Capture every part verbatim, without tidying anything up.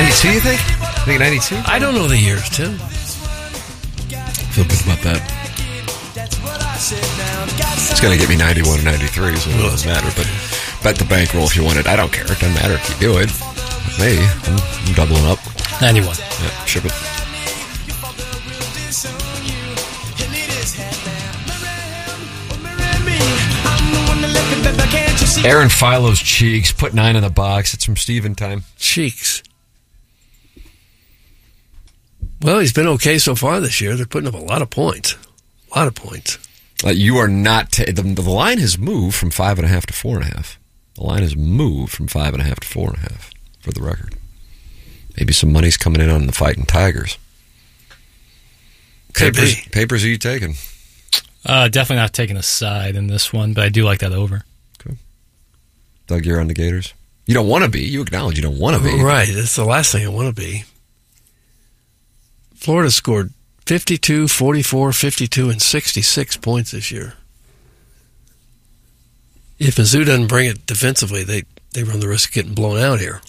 ninety-two, you think? I think ninety-two? I don't know the years, Tim. Feel good about that. It's going to get me ninety-one or ninety-three, so it doesn't matter. But bet the bankroll if you want it. I don't care. It doesn't matter if you do it. With me, I'm, I'm doubling up. ninety-one. Yeah, ship it. Aaron Philo's cheeks. Put nine in the box. It's from Steven time. Cheeks. Well, he's been okay so far this year. They're putting up a lot of points. A lot of points. Uh, you are not... T- the, the line has moved from five and a half to four and a half. The line has moved from five and a half to four and a half, for the record. Maybe some money's coming in on the Fighting Tigers. Could Papers, be. papers are you taking? Uh, definitely not taking a side in this one, but I do like that over. Okay. Doug, you're on the Gators? You don't want to be. You acknowledge you don't want to be. Right. That's the last thing I want to be. Florida scored fifty-two, forty-four, fifty-two, and sixty-six points this year. If Mizzou doesn't bring it defensively, they, they run the risk of getting blown out here.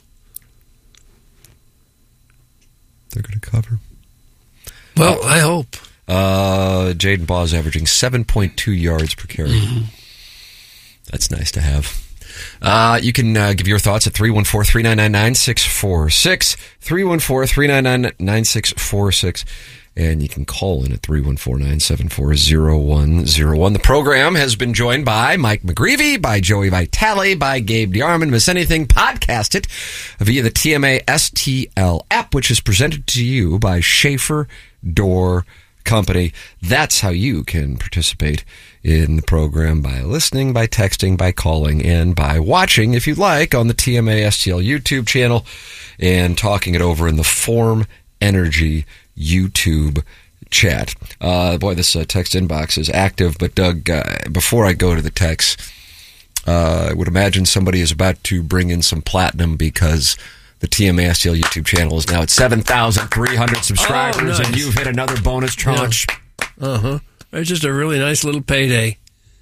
They're going to cover. Well, I hope. Uh, Jaden Baugh is averaging seven point two yards per carry. Mm-hmm. That's nice to have. Uh, you can uh, give your thoughts at three one four, three nine nine, nine six four six, three one four, three nine nine, nine six four six, and you can call in at three one four, nine seven four, zero one zero one. The program has been joined by Mike McGreevy, by Joey Vitale, by Gabe DeArmond. Miss anything, podcast it via the T M A S T L app, which is presented to you by Schaefer Door Company. That's how you can participate in the program, by listening, by texting, by calling, and by watching, if you'd like, on the T M A S T L YouTube channel and talking it over in the Form Energy YouTube chat. Uh, boy, this uh, text inbox is active, but Doug, uh, before I go to the text, uh, I would imagine somebody is about to bring in some platinum because the T M A S T L YouTube channel is now at seven thousand three hundred subscribers, oh, nice. and you've hit another bonus tranche. Yeah. Uh-huh. It's just a really nice little payday.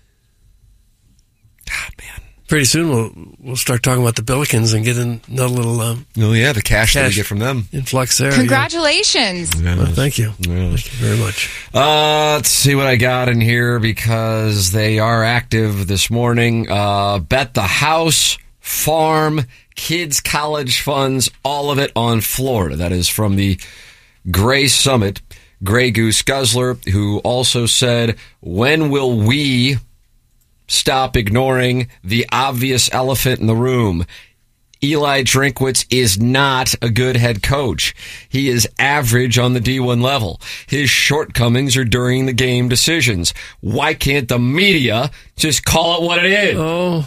God, man. Pretty soon we'll we'll start talking about the Billikens and get another little um, oh, yeah, the cash, cash that we get from them. Influx there. Congratulations. Yeah. Well, thank you. Yeah. Thank you very much. Uh, let's see what I got in here because they are active this morning. Uh, bet the house, farm, kids' college funds, all of it on Florida. That is from the Gray Summit. Grey Goose Guzzler, who also said, when will we stop ignoring the obvious elephant in the room? Eli Drinkwitz is not a good head coach. He is average on the D one level. His shortcomings are during the game decisions. Why can't the media just call it what it is? Oh.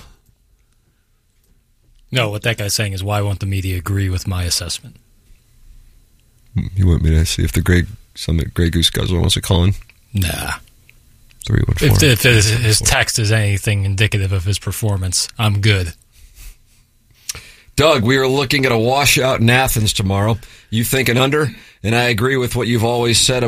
No, what that guy's saying is, why won't the media agree with my assessment? You want me to see if the Grey Summit Grey Goose Guzzler wants to call in? Nah. Three one four. If, if his, his text is anything indicative of his performance, I'm good. Doug, we are looking at a washout in Athens tomorrow. You think an under? And I agree with what you've always said